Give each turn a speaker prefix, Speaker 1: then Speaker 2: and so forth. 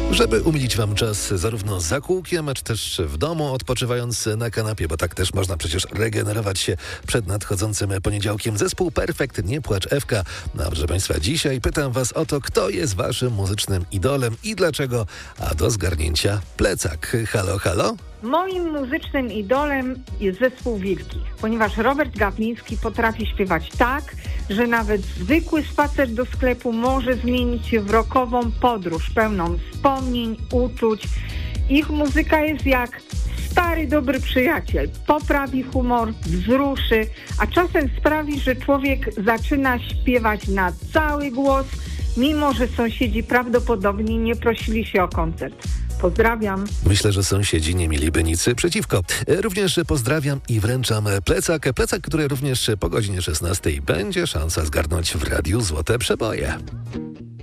Speaker 1: Żeby umilić wam czas zarówno za kółkiem, czy też w domu, odpoczywając na kanapie, bo tak też można przecież regenerować się przed nadchodzącym poniedziałkiem. Zespół Perfekt, Nie płacz Ewka. No, proszę państwa, dzisiaj pytam was o to, kto jest waszym muzycznym idolem i dlaczego, a do zgarnięcia plecak. Halo, halo?
Speaker 2: Moim muzycznym idolem jest zespół Wilkich, ponieważ Robert Gawliński potrafi śpiewać tak, że nawet zwykły spacer do sklepu może zmienić się w rockową podróż pełną wspomnień, uczuć. Ich muzyka jest jak stary, dobry przyjaciel. Poprawi humor, wzruszy, a czasem sprawi, że człowiek zaczyna śpiewać na cały głos, mimo że sąsiedzi prawdopodobnie nie prosili się o koncert. Pozdrawiam.
Speaker 1: Myślę, że sąsiedzi nie mieliby nic przeciwko. Również pozdrawiam i wręczam plecak. Plecak, który również po godzinie 16 będzie szansa zgarnąć w radiu Złote Przeboje.